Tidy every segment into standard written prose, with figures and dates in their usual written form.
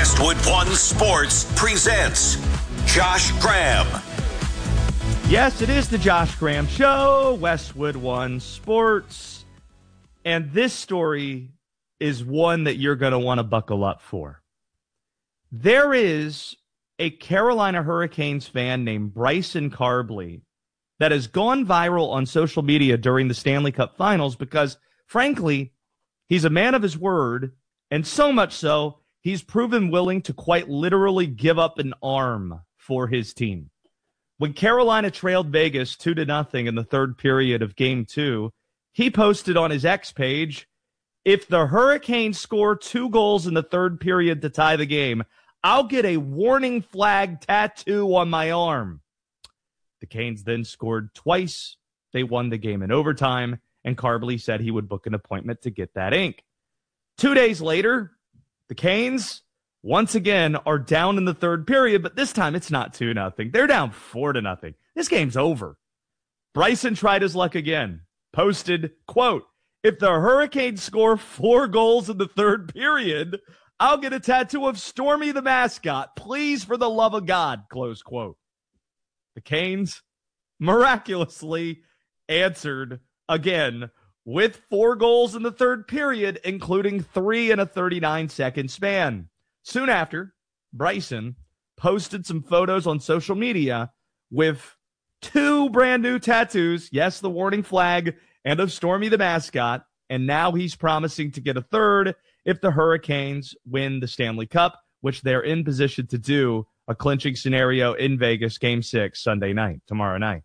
Westwood One Sports presents Josh Graham. Yes, it is the Josh Graham Show, Westwood One Sports. And this story is one that you're going to want to buckle up for. There is a Carolina Hurricanes fan named Bryson Carbley that has gone viral on social media during the Stanley Cup Finals because, frankly, he's a man of his word, and so much so, he's proven willing to quite literally give up an arm for his team. When Carolina trailed Vegas 2-0 in the third period of Game 2, he posted on his X page, "If the Hurricanes score 2 goals in the third period to tie the game, I'll get a warning flag tattoo on my arm." The Canes then scored twice. They won the game in overtime, and Carbley said he would book an appointment to get that ink. 2 days later, the Canes, once again, are down in the third period, but this time it's not 2-0. They're down 4-0. This game's over. Bryson tried his luck again. Posted, quote, "If the Hurricanes score 4 goals in the third period, I'll get a tattoo of Stormy the mascot. Please, for the love of God," close quote. The Canes miraculously answered again with 4 goals in the third period, including 3 in a 39-second span. Soon after, Bryson posted some photos on social media with 2 brand new tattoos. Yes, the warning flag and of Stormy the mascot. And now he's promising to get a third if the Hurricanes win the Stanley Cup, which they're in position to do, a clinching scenario in Vegas, Game 6, Sunday night, tomorrow night.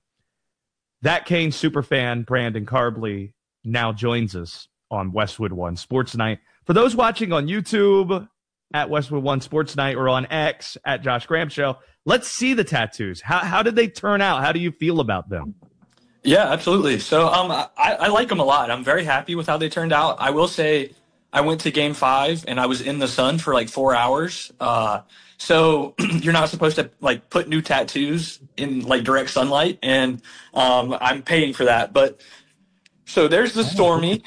That Canes superfan, Brandon Carbley, now joins us on Westwood One Sports Night. For those watching on YouTube at Westwood One Sports Night or on X at Josh Graham Show, let's see the tattoos. How did they turn out? How do you feel about them? Yeah, absolutely. So I like them a lot. I'm very happy with how they turned out. I will say I went to Game 5 and I was in the sun for like 4 hours. So you're not supposed to like put new tattoos in like direct sunlight, and I'm paying for that. But so there's the Stormy.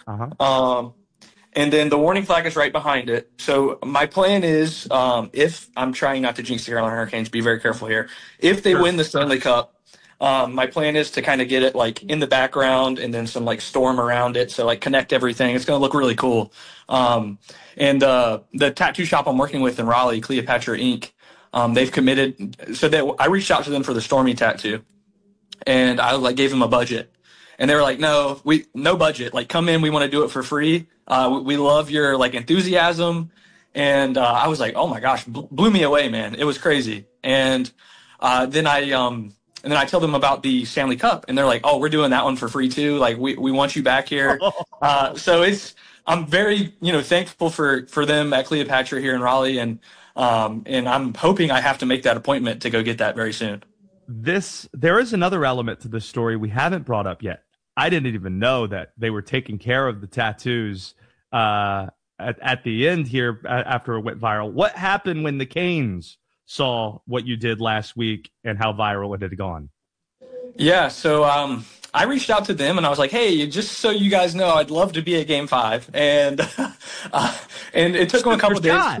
And then the warning flag is right behind it. So my plan is, if I'm trying not to jinx the Carolina Hurricanes, be very careful here. If they win the Stanley Cup, my plan is to kind of get it like in the background and then some like storm around it. So like connect everything. It's going to look really cool. And the tattoo shop I'm working with in Raleigh, Cleopatra Inc., they've committed. So that I reached out to them for the Stormy tattoo, and I like gave them a budget. And they were like, no budget. Like, come in. We want to do it for free. We love your like enthusiasm. And I was like, oh my gosh, blew me away, man. It was crazy. And then I tell them about the Stanley Cup, and they're like, oh, we're doing that one for free too. Like, we want you back here. So I'm very thankful for them at Cleopatra here in Raleigh, and I'm hoping I have to make that appointment to go get that very soon. There is another element to this story we haven't brought up yet. I didn't even know that they were taking care of the tattoos at the end here after it went viral. What happened when the Canes saw what you did last week and how viral it had gone? Yeah, so I reached out to them and I was like, hey, just so you guys know, I'd love to be at Game 5. And it took them a couple days.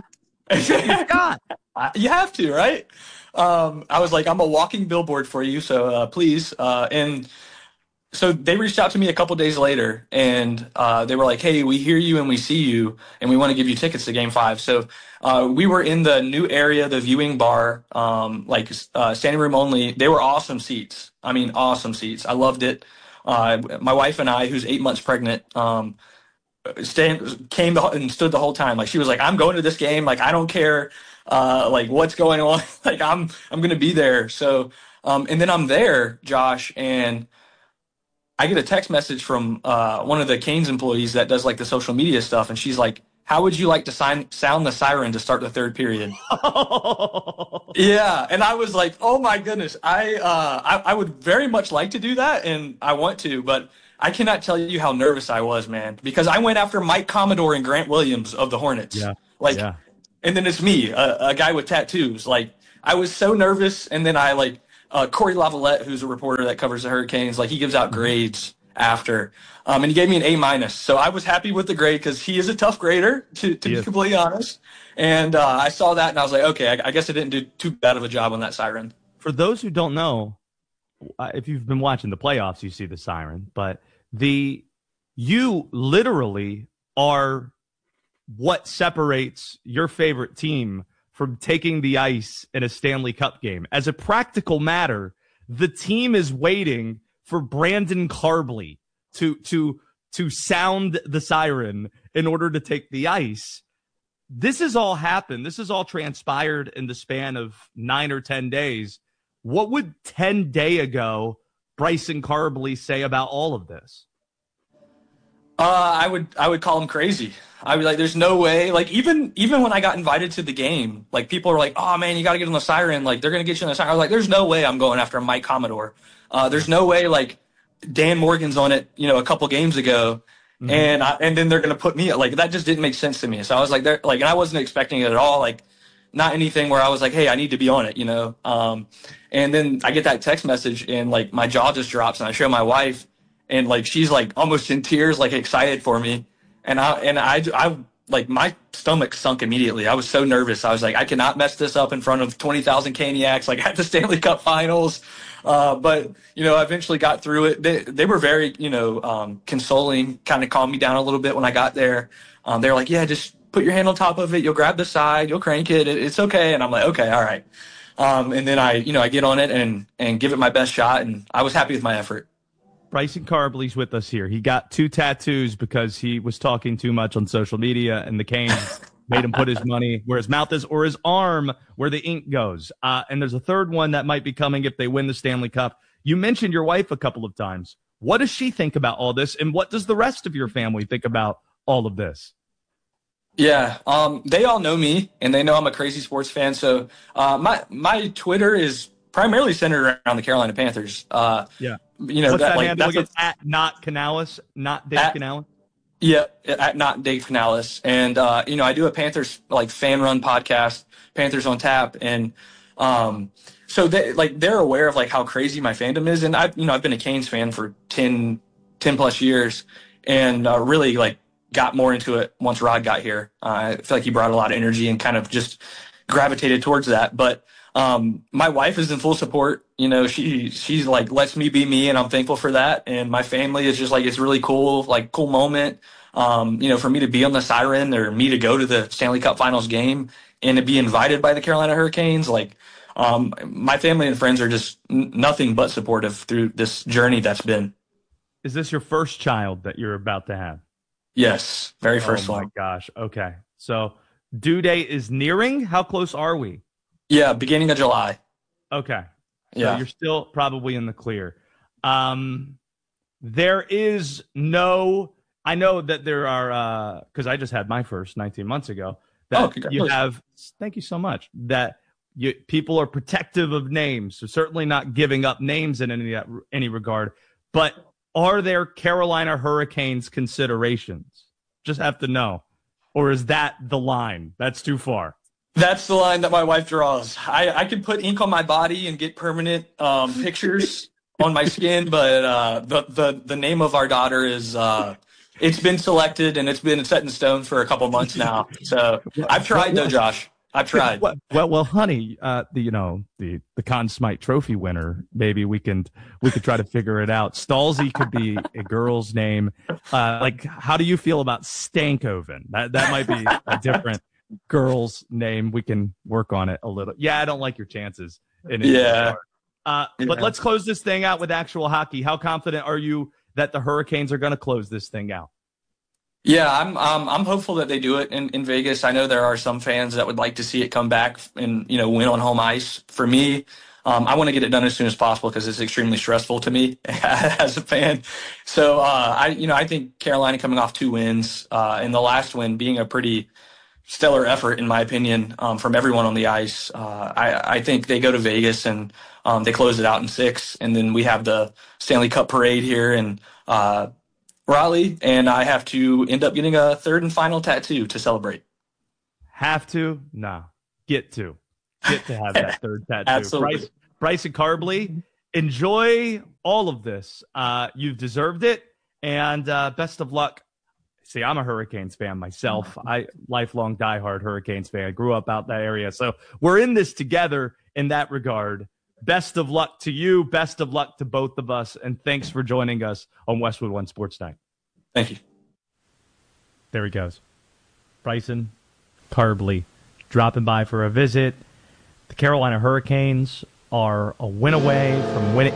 You have to, right? I was like, I'm a walking billboard for you, so please. And so they reached out to me a couple days later, and they were like, hey, we hear you and we see you, and we want to give you tickets to Game 5. So we were in the new area, the viewing bar, standing room only. They were awesome seats. I mean, awesome seats. I loved it. My wife and I, who's 8 months pregnant, came and stood the whole time. Like, she was like, I'm going to this game. Like, I don't care like what's going on. Like, I'm going to be there. So and then I'm there, Josh, and I get a text message from one of the Canes employees that does like the social media stuff, and she's like, how would you like to sound the siren to start the third period? Yeah, and I was like, oh my goodness, I would very much like to do that, and I want to, but I cannot tell you how nervous I was, man, because I went after Mike Commodore and Grant Williams of the Hornets. Yeah. And then it's me, a guy with tattoos. Like, I was so nervous, and then I Corey Lavalette, who's a reporter that covers the Hurricanes, like, he gives out grades after. And he gave me an A-. So I was happy with the grade because he is a tough grader, to be completely honest. And I saw that and I was like, okay, I guess I didn't do too bad of a job on that siren. For those who don't know, if you've been watching the playoffs, you see the siren, but you literally are what separates your favorite team from taking the ice in a Stanley Cup game. As a practical matter, the team is waiting for Brandon Carbley to sound the siren in order to take the ice. This has all happened. This has all transpired in the span of 9 or 10 days. What would 10 days ago Bryson Carbley say about all of this? I would call him crazy. I would like, there's no way. Like even when I got invited to the game, like people were like, "Oh man, you got to get on the siren. Like they're gonna get you on the siren." I was like, "There's no way I'm going after Mike Commodore. There's no way like Dan Morgan's on it, a couple games ago, and then they're gonna put me like that. Just didn't make sense to me. So I was like, and I wasn't expecting it at all. Like not anything where I was like, "Hey, I need to be on it," And then I get that text message and like my jaw just drops, and I show my wife. And like she's like almost in tears, like excited for me, and I like my stomach sunk immediately. I was so nervous. I was like, I cannot mess this up in front of 20,000 Caniacs, like at the Stanley Cup Finals. But I eventually got through it. They were very consoling, kind of calmed me down a little bit when I got there. They were like, yeah, just put your hand on top of it. You'll grab the side. You'll crank it. It's okay. And I'm like, okay, all right. And then I get on it and give it my best shot, and I was happy with my effort. Bryson Carbley's with us here. He got 2 tattoos because he was talking too much on social media, and the Canes made him put his money where his mouth is or his arm where the ink goes. And there's a third one that might be coming if they win the Stanley Cup. You mentioned your wife a couple of times. What does she think about all this, and what does the rest of your family think about all of this? Yeah, they all know me, and they know I'm a crazy sports fan. So my Twitter is primarily centered around the Carolina Panthers. What's that handle again? At not Canales, not Dave Canales? Yeah, at not Dave Canales. And, I do a Panthers fan run podcast, Panthers on Tap. And, so they're aware of how crazy my fandom is. And I've been a Canes fan for 10 plus years and, really got more into it once Rod got here. I feel like he brought a lot of energy and kind of just gravitated towards that. But, my wife is in full support. She's lets me be me, and I'm thankful for that. And my family is just it's really cool, cool moment. For me to be on the siren or me to go to the Stanley Cup Finals game and to be invited by the Carolina Hurricanes. My family and friends are just nothing but supportive through this journey that's been. Is this your first child that you're about to have? Yes, very first one. Oh my gosh. Okay. So due date is nearing. How close are we? Yeah, beginning of July. Okay. So yeah. You're still probably in the clear. There is no – I know that there are because I just had my first 19 months ago. That you have – thank you so much. That people are protective of names. So certainly not giving up names in any regard. But are there Carolina Hurricanes considerations? Just have to know. Or is that the line? That's too far. That's the line that my wife draws. I could put ink on my body and get permanent pictures on my skin, but the name of our daughter is it's been selected and it's been set in stone for a couple months now. So I've tried though, Josh. I've tried. Well, honey, the Conn Smythe Trophy winner. Maybe we could try to figure it out. Stalzy could be a girl's name. How do you feel about Stankoven? That might be a different girl's name. We can work on it a little. Yeah, I don't like your chances. Yeah. But let's close this thing out with actual hockey. How confident are you that the Hurricanes are going to close this thing out? Yeah, I'm hopeful that they do it in Vegas. I know there are some fans that would like to see it come back and win on home ice. For me, I want to get it done as soon as possible because it's extremely stressful to me as a fan. So I think Carolina coming off 2 wins and the last win being a pretty stellar effort, in my opinion, from everyone on the ice. I think they go to Vegas and they close it out in 6, and then we have the Stanley Cup parade here in Raleigh, and I have to end up getting a third and final tattoo to celebrate. Have to? No. Get to have that third tattoo. Absolutely. Bryson Carbley, enjoy all of this. You've deserved it. And best of luck. See, I'm a Hurricanes fan myself. Lifelong diehard Hurricanes fan. I grew up out that area. So we're in this together in that regard. Best of luck to you. Best of luck to both of us. And thanks for joining us on Westwood One Sports Night. Thank you. There he goes. Bryson Carbley dropping by for a visit. The Carolina Hurricanes are a win away from winning.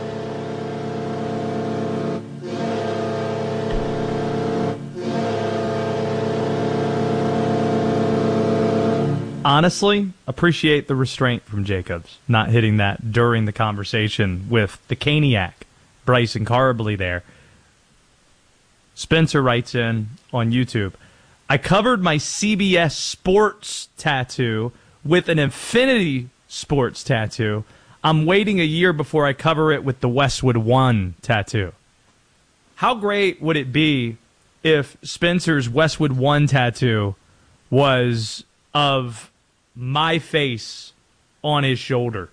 Honestly, appreciate the restraint from Jacobs, not hitting that during the conversation with the Caniac, Bryson Carbley there. Spencer writes in on YouTube, I covered my CBS Sports tattoo with an Infinity Sports tattoo. I'm waiting a year before I cover it with the Westwood One tattoo. How great would it be if Spencer's Westwood One tattoo was of my face on his shoulder?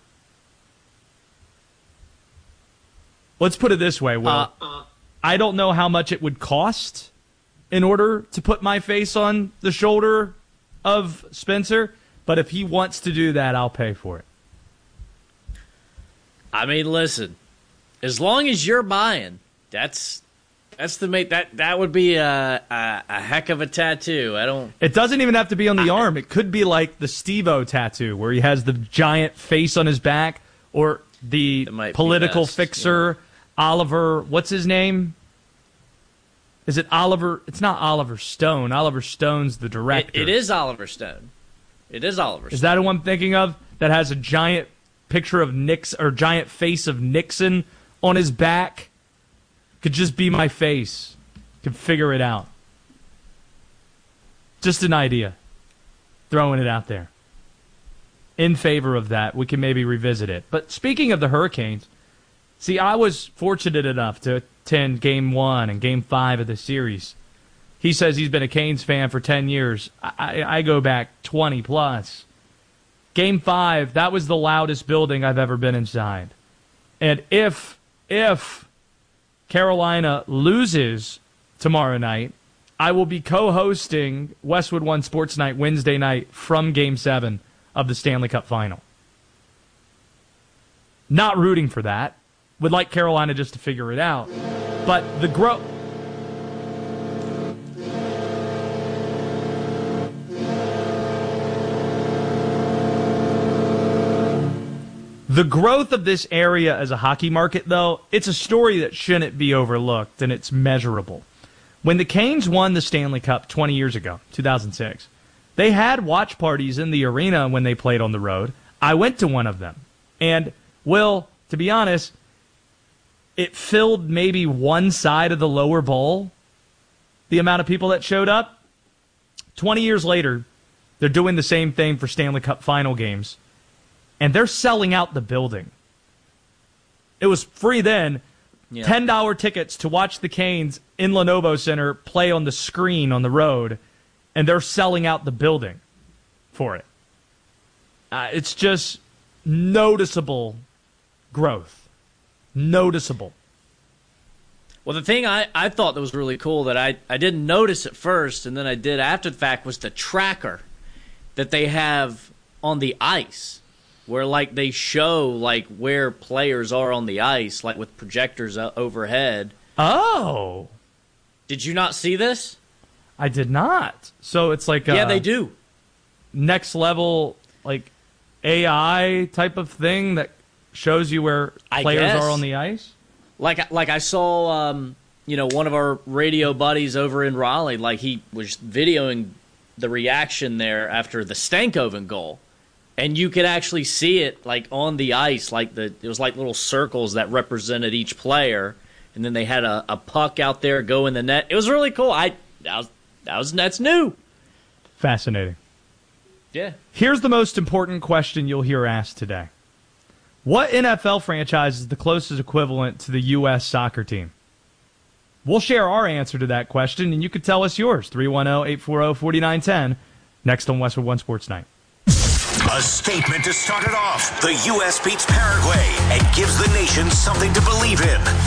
Let's put it this way, Will. I don't know how much it would cost in order to put my face on the shoulder of Spencer, but if he wants to do that, I'll pay for it. I mean, listen, as long as you're buying, that's that would be a heck of a tattoo. It doesn't even have to be on the arm. It could be like the Steve-O tattoo where he has the giant face on his back, or the political fixer, yeah. Oliver, what's his name? Is it Oliver? It's not Oliver Stone. Oliver Stone's the director. It is Oliver Stone. It is Oliver Stone. Is that who I'm thinking of? That has a giant picture of Nixon, or giant face of Nixon on his back? Could just be my face. Could figure it out. Just an idea. Throwing it out there. In favor of that, we can maybe revisit it. But speaking of the Hurricanes, see, I was fortunate enough to attend Game 1 and Game 5 of the series. He says he's been a Canes fan for 10 years. I go back 20 plus. Game 5, that was the loudest building I've ever been inside. And if Carolina loses tomorrow night, I will be co-hosting Westwood One Sports Night Wednesday night from Game 7 of the Stanley Cup Final. Not rooting for that. Would like Carolina just to figure it out. But the growth... The growth of this area as a hockey market, though, it's a story that shouldn't be overlooked, and it's measurable. When the Canes won the Stanley Cup 20 years ago, 2006, they had watch parties in the arena when they played on the road. I went to one of them. And, Will, to be honest, it filled maybe one side of the lower bowl, the amount of people that showed up. 20 years later, they're doing the same thing for Stanley Cup final games. And they're selling out the building. It was free then. Yeah. $10 tickets to watch the Canes in Lenovo Center play on the screen on the road. And they're selling out the building for it. It's just noticeable growth. Noticeable. Well, the thing I thought that was really cool that I didn't notice at first, and then I did after the fact, was the tracker that they have on the ice. Where, like, they show, like, where players are on the ice, like, with projectors overhead. Oh. Did you not see this? I did not. So it's like yeah, they do. Next level, like, AI type of thing that shows you where players are on the ice? Like I saw, one of our radio buddies over in Raleigh, like, he was videoing the reaction there after the Stankoven goal. And you could actually see it, like, on the ice, like it was like little circles that represented each player, and then they had a puck out there go in the net. It was really cool. That's new. Fascinating. Yeah. Here's the most important question you'll hear asked today: what NFL franchise is the closest equivalent to the U.S. soccer team? We'll share our answer to that question, and you can tell us yours. 310-840-4910. Next on Westwood One Sports Night. A statement to start it off. The U.S. beats Paraguay and gives the nation something to believe in.